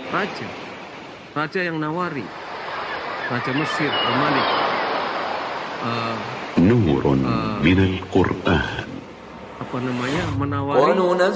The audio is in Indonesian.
raja yang nawari, raja Mesir, Malik, نور من القرآن menawari